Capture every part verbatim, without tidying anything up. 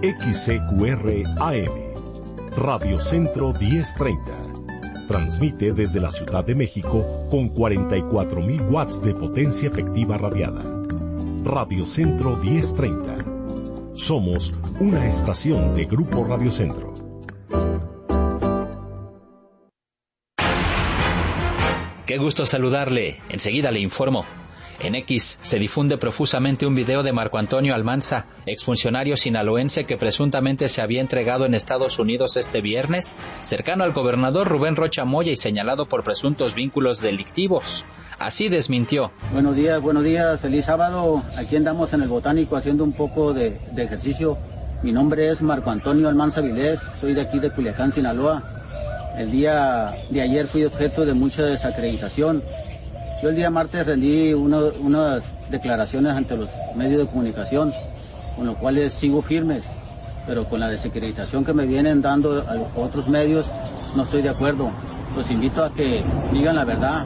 X C Q R A M, Radio Centro diez treinta. Transmite desde la Ciudad de México con cuarenta y cuatro mil watts de potencia efectiva radiada. Radio Centro diez treinta. Somos una estación de Grupo Radio Centro. Qué gusto saludarle. Enseguida le informo. En X se difunde profusamente un video de Marco Antonio Almanza, exfuncionario sinaloense que presuntamente se había entregado en Estados Unidos este viernes, cercano al gobernador Rubén Rocha Moya y señalado por presuntos vínculos delictivos. Así desmintió. Buenos días, buenos días, feliz sábado. Aquí andamos en el Botánico haciendo un poco de, de ejercicio. Mi nombre es Marco Antonio Almanza Vilés, soy de aquí de Culiacán, Sinaloa. El día de ayer fui objeto de mucha desacreditación. Yo el día martes rendí uno, unas declaraciones ante los medios de comunicación, con los cuales sigo firme, pero con la desacreditación que me vienen dando a los otros medios no estoy de acuerdo. Los invito a que digan la verdad.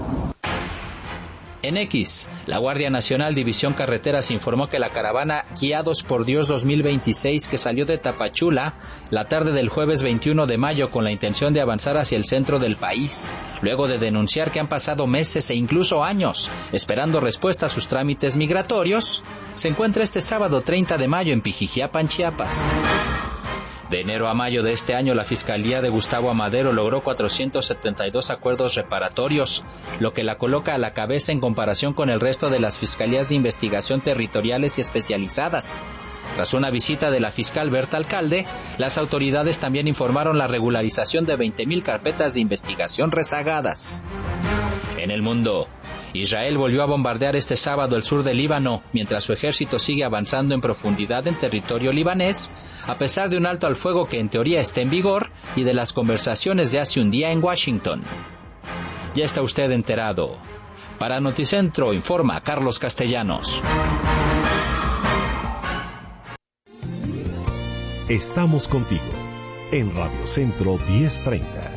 En X, la Guardia Nacional División Carreteras informó que la caravana Guiados por Dios dos mil veintiséis, que salió de Tapachula la tarde del jueves veintiuno de mayo con la intención de avanzar hacia el centro del país, luego de denunciar que han pasado meses e incluso años esperando respuesta a sus trámites migratorios, se encuentra este sábado treinta de mayo en Pijijiapan, Chiapas. De enero a mayo de este año, la Fiscalía de Gustavo Amadero logró cuatrocientos setenta y dos acuerdos reparatorios, lo que la coloca a la cabeza en comparación con el resto de las fiscalías de investigación territoriales y especializadas. Tras una visita de la fiscal Berta Alcalde, las autoridades también informaron la regularización de veinte mil carpetas de investigación rezagadas. En el mundo, Israel volvió a bombardear este sábado el sur del Líbano, mientras su ejército sigue avanzando en profundidad en territorio libanés, a pesar de un alto al fuego que en teoría está en vigor y de las conversaciones de hace un día en Washington. Ya está usted enterado. Para Noticentro informa Carlos Castellanos. Estamos contigo en Radio Centro diez treinta.